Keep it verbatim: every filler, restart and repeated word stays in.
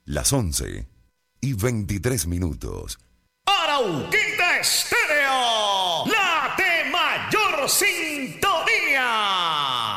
las once y veintitrés minutos. Arauquita Estéreo, la de mayor sintonía.